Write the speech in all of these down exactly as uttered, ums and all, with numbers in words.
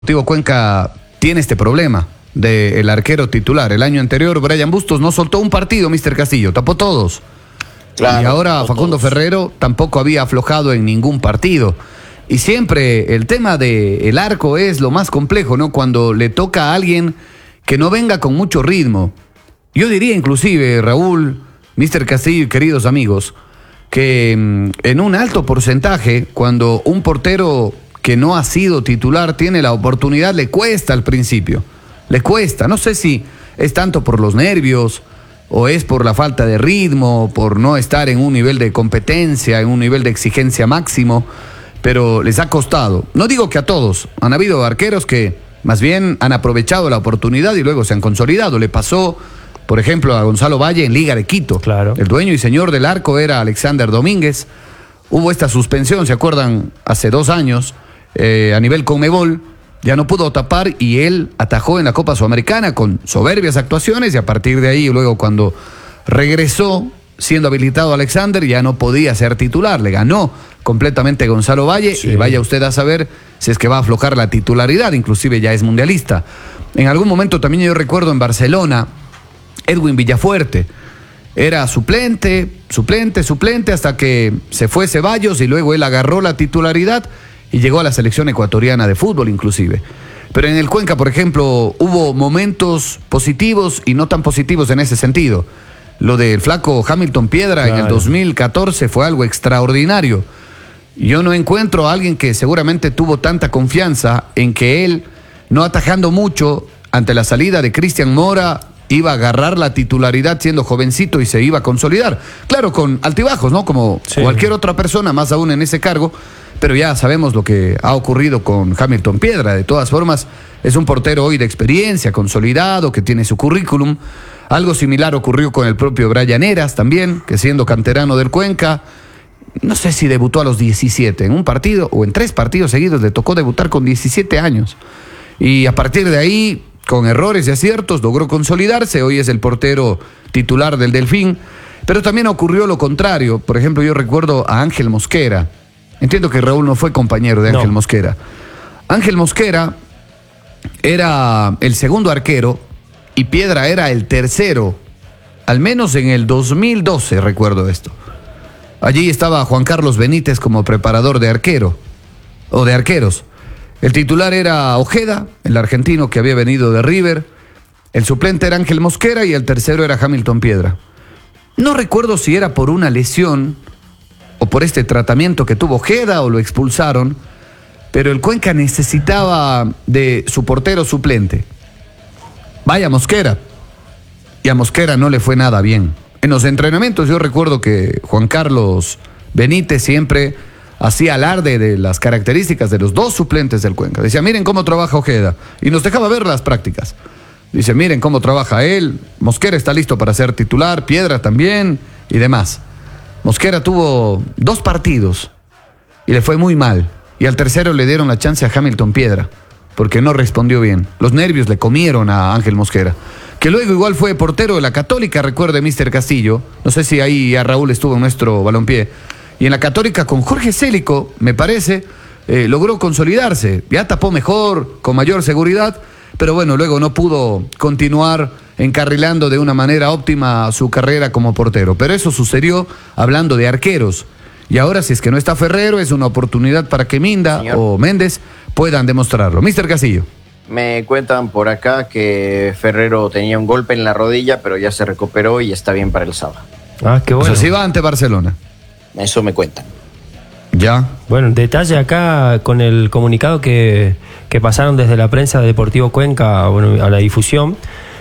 Deportivo Cuenca tiene este problema del arquero titular. El año anterior Brian Bustos no soltó un partido, mister Castillo, tapó todos. Claro, y ahora Facundo todos. Ferrero tampoco había aflojado en ningún partido. Y siempre el tema del arco es lo más complejo, ¿no? Cuando le toca a alguien que no venga con mucho ritmo. Yo diría inclusive, Raúl, mister Castillo y queridos amigos, que en un alto porcentaje, cuando un portero que no ha sido titular tiene la oportunidad, le cuesta al principio, le cuesta, no sé si es tanto por los nervios o es por la falta de ritmo, por no estar en un nivel de competencia, en un nivel de exigencia máximo, pero les ha costado. No digo que a todos, han habido arqueros que más bien han aprovechado la oportunidad y luego se han consolidado. Le pasó, por ejemplo, a Gonzalo Valle en Liga de Quito. Claro. El dueño y señor del arco era Alexander Domínguez. Hubo esta suspensión, ¿se acuerdan? Hace dos años. Eh, a nivel Conmebol, ya no pudo tapar y él atajó en la Copa Sudamericana con soberbias actuaciones y a partir de ahí, luego cuando regresó siendo habilitado Alexander, ya no podía ser titular, le ganó completamente Gonzalo Valle. Sí. Y vaya usted a saber si es que va a aflojar la titularidad, inclusive ya es mundialista. En algún momento también yo recuerdo en Barcelona, Edwin Villafuerte era suplente, suplente, suplente, hasta que se fue Ceballos y luego él agarró la titularidad y llegó a la selección ecuatoriana de fútbol inclusive. Pero en el Cuenca, por ejemplo, hubo momentos positivos y no tan positivos en ese sentido. Lo del flaco Hamilton Piedra, claro, en el dos mil catorce fue algo extraordinario. Yo no encuentro a alguien que seguramente tuvo tanta confianza en que él, no atajando mucho ante la salida de Cristian Mora, iba a agarrar la titularidad siendo jovencito y se iba a consolidar. Claro, con altibajos, ¿no? Como sí. cualquier otra persona, más aún en ese cargo. Pero ya sabemos lo que ha ocurrido con Hamilton Piedra. De todas formas, es un portero hoy de experiencia, consolidado, que tiene su currículum. Algo similar ocurrió con el propio Brian Heras también, que siendo canterano del Cuenca, no sé si debutó a los diecisiete, en un partido o en tres partidos seguidos le tocó debutar con diecisiete años. Y a partir de ahí, con errores y aciertos, logró consolidarse. Hoy es el portero titular del Delfín. Pero también ocurrió lo contrario. Por ejemplo, yo recuerdo a Ángel Mosquera. Entiendo que Raúl no fue compañero de Ángel no. Mosquera. Ángel Mosquera era el segundo arquero y Piedra era el tercero, al menos en el dos mil doce, recuerdo esto. Allí estaba Juan Carlos Benítez como preparador de arquero, o de arqueros. El titular era Ojeda, el argentino que había venido de River. El suplente era Ángel Mosquera y el tercero era Hamilton Piedra. No recuerdo si era por una lesión o por este tratamiento que tuvo Ojeda o lo expulsaron, pero el Cuenca necesitaba de su portero suplente. Vaya Mosquera. Y a Mosquera no le fue nada bien. En los entrenamientos yo recuerdo que Juan Carlos Benítez siempre hacía alarde de las características de los dos suplentes del Cuenca. Decía, miren cómo trabaja Ojeda. Y nos dejaba ver las prácticas. Dice, miren cómo trabaja él. Mosquera está listo para ser titular, Piedra también y demás. Mosquera tuvo dos partidos y le fue muy mal. Y al tercero le dieron la chance a Hamilton Piedra, porque no respondió bien. Los nervios le comieron a Ángel Mosquera, que luego igual fue portero de la Católica, recuerde mister Castillo. No sé si ahí a Raúl estuvo en nuestro balompié. Y en la Católica con Jorge Célico, me parece, eh, logró consolidarse. Ya tapó mejor, con mayor seguridad, pero bueno, luego no pudo continuar encarrilando de una manera óptima su carrera como portero. Pero eso sucedió hablando de arqueros. Y ahora, si es que no está Ferrero, es una oportunidad para que Minda Señor. o Méndez puedan demostrarlo. mister Castillo. Me cuentan por acá que Ferrero tenía un golpe en la rodilla, pero ya se recuperó y está bien para el sábado. Ah, qué bueno. O sea, sí va ante Barcelona. Eso me cuentan. Ya. Bueno, detalle acá con el comunicado que, que pasaron desde la prensa de Deportivo Cuenca, bueno, a la difusión.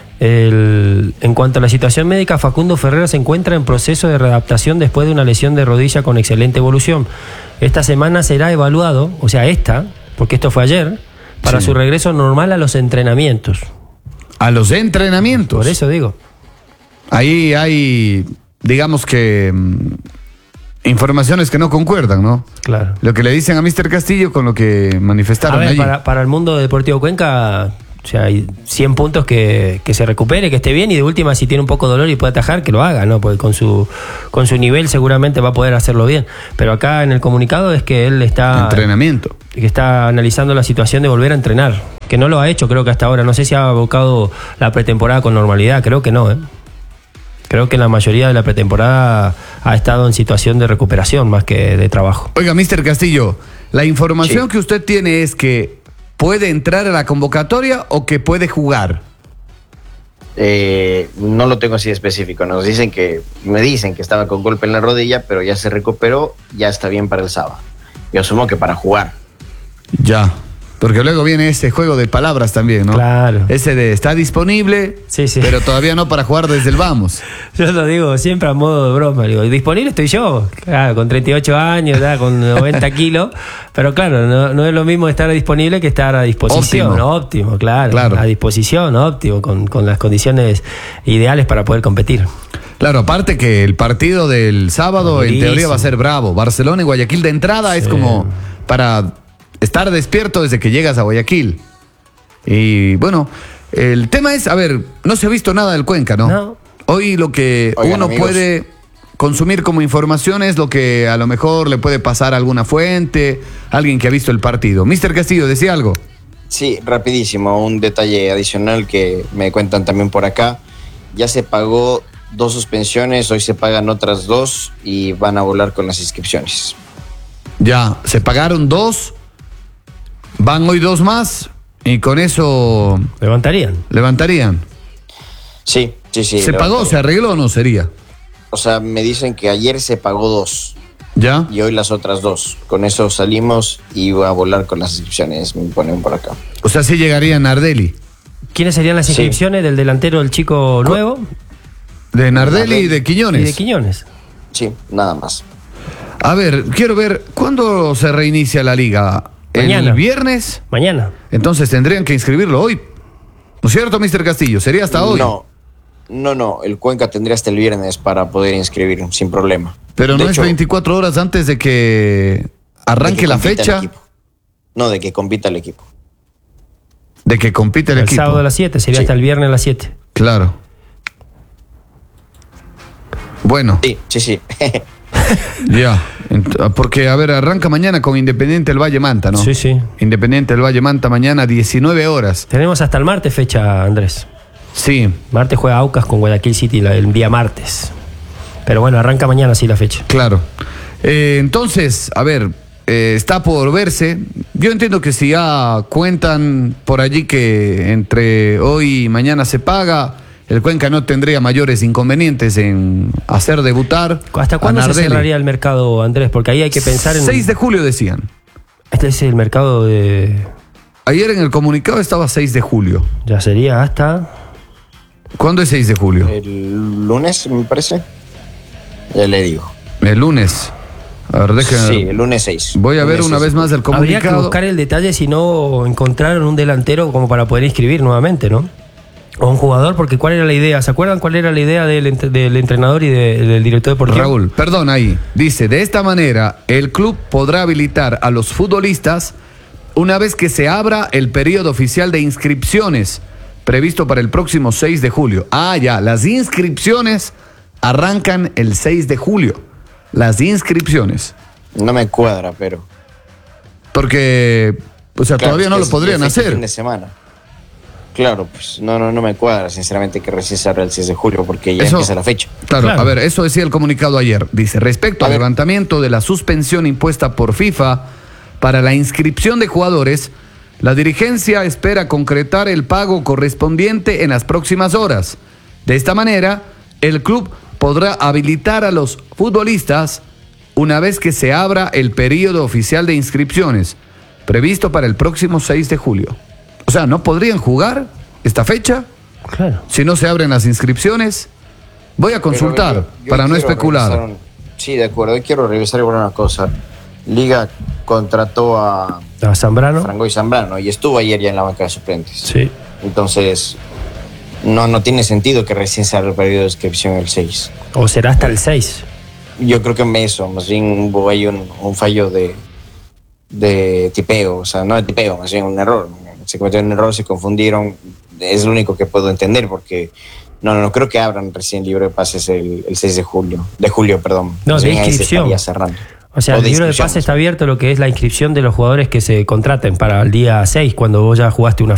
El, en cuanto a la situación médica, Facundo Ferrero se encuentra en proceso de readaptación después de una lesión de rodilla con excelente evolución. Esta semana será evaluado, o sea, esta, porque esto fue ayer, para sí. su regreso normal a los entrenamientos. ¿A los entrenamientos? Por eso digo. Ahí hay, digamos que, informaciones que no concuerdan, ¿no? Claro. Lo que le dicen a mister Castillo con lo que manifestaron a ver, allí. Para, para el mundo de Deportivo Cuenca, sea, hay cien puntos que, que se recupere, que esté bien, y de última, si tiene un poco de dolor y puede atajar, que lo haga, ¿no? Porque con su, con su nivel seguramente va a poder hacerlo bien. Pero acá en el comunicado es que él está... Entrenamiento. Que está analizando la situación de volver a entrenar. Que no lo ha hecho, creo que hasta ahora. No sé si ha abocado la pretemporada con normalidad, creo que no, ¿eh? Creo que la mayoría de la pretemporada ha estado en situación de recuperación más que de trabajo. Oiga, mister Castillo, la información sí. que usted tiene es que puede entrar a la convocatoria o que puede jugar. Eh, no lo tengo así específico. Nos dicen que, me dicen que estaba con golpe en la rodilla, pero ya se recuperó, ya está bien para el sábado. Yo asumo que para jugar. Ya. Porque luego viene ese juego de palabras también, ¿no? Claro. Ese de está disponible, sí, sí. pero todavía no para jugar desde el vamos. Yo lo digo siempre a modo de broma. Digo, disponible estoy yo, claro, con treinta y ocho años, ya, con noventa kilos. Pero claro, no, no es lo mismo estar disponible que estar a disposición. Óptimo, óptimo claro, claro. A disposición, óptimo, con, con las condiciones ideales para poder competir. Claro, aparte que el partido del sábado Buenísimo. En teoría va a ser bravo. Barcelona y Guayaquil de entrada sí. es como para... estar despierto desde que llegas a Guayaquil. Y bueno, el tema es, a ver, no se ha visto nada del Cuenca, ¿no? No. Hoy lo que Oigan, uno amigos. puede consumir como información es lo que a lo mejor le puede pasar a alguna fuente, alguien que ha visto el partido. mister Castillo, ¿decía algo? Sí, rapidísimo, un detalle adicional que me cuentan también por acá. Ya se pagó dos suspensiones, hoy se pagan otras dos y van a volar con las inscripciones. Ya, se pagaron dos. Van hoy dos más y con eso... ¿Levantarían? ¿Levantarían? Sí, sí, sí. ¿Se pagó, se arregló o no sería? O sea, me dicen que ayer se pagó dos. ¿Ya? Y hoy las otras dos. Con eso salimos y voy a volar con las inscripciones, me ponen por acá. O sea, sí llegaría Nardelli. ¿Quiénes serían las inscripciones? Sí. ¿Del delantero, el chico nuevo? De Nardelli, Nardelli y de Quiñones. Y de Quiñones. Sí, nada más. A ver, quiero ver, ¿cuándo se reinicia la liga? Mañana. ¿El viernes? Mañana. Entonces tendrían que inscribirlo hoy. ¿No es cierto, mister Castillo? ¿Sería hasta hoy? No, no, no. El Cuenca tendría hasta el viernes para poder inscribir sin problema. Pero de no hecho, es veinticuatro horas antes de que arranque de que la fecha. No, de que compita el equipo. De que compite el, el equipo. El sábado a las siete, sería sí. hasta el viernes a las siete. Claro. Bueno. Sí, sí, sí. Ya, porque a ver, arranca mañana con Independiente del Valle Manta, ¿no? Sí, sí. Independiente del Valle Manta mañana diecinueve horas. Tenemos hasta el martes fecha, Andrés. Sí. Martes juega Aucas con Guayaquil City el día martes. Pero bueno, arranca mañana sí la fecha. Claro. Eh, entonces, a ver, eh, está por verse. Yo entiendo que si ya cuentan por allí que entre hoy y mañana se paga, el Cuenca no tendría mayores inconvenientes en hacer debutar. ¿Hasta cuándo se cerraría el mercado, Andrés? Porque ahí hay que pensar en... seis de julio decían. Este es el mercado de... Ayer en el comunicado estaba seis de julio. Ya sería hasta... ¿Cuándo es seis de julio? El lunes, me parece. Ya le digo. El lunes. A ver, déjenme... Sí, el lunes seis. Voy a ver una vez más el comunicado. Habría que buscar el detalle si no encontraron un delantero como para poder inscribir nuevamente, ¿no? O un jugador, porque ¿cuál era la idea? ¿Se acuerdan cuál era la idea del, del entrenador y de, del director deportivo? Raúl, perdón ahí. Dice, de esta manera, el club podrá habilitar a los futbolistas una vez que se abra el periodo oficial de inscripciones previsto para el próximo seis de julio. Ah, ya, las inscripciones arrancan el seis de julio. Las inscripciones. No me cuadra, pero... Porque, o sea, claro, todavía no lo podrían hacer. Fin de semana. Claro, pues no, no, no me cuadra, sinceramente, que recién se abra el seis de julio, porque ya eso, empieza la fecha. Claro, claro, a ver, eso decía el comunicado ayer. Dice, respecto al levantamiento de la suspensión impuesta por FIFA para la inscripción de jugadores, la dirigencia espera concretar el pago correspondiente en las próximas horas. De esta manera, el club podrá habilitar a los futbolistas una vez que se abra el periodo oficial de inscripciones, previsto para el próximo seis de julio. O sea, ¿no podrían jugar esta fecha? Claro. Si no se abren las inscripciones. Voy a consultar yo, yo para no especular. Un, sí, de acuerdo. Yo quiero revisar una cosa. Liga contrató a, a Zambrano. Frangois Zambrano y estuvo ayer ya en la banca de suplentes. Sí. Entonces, no, no tiene sentido que recién se abra el periodo de inscripción el seis. ¿O será hasta el seis? Yo creo que en eso. Más bien hubo ahí un, un fallo de, de tipeo. O sea, no de tipeo, más bien un error. se cometió un error, se confundieron. Es lo único que puedo entender, porque no, no, no creo que abran recién libro de pases el, el seis de julio, de julio, perdón. No, de inscripción. O sea, o el libro de pases está abierto, lo que es la inscripción de los jugadores que se contraten para el día seis, cuando vos ya jugaste una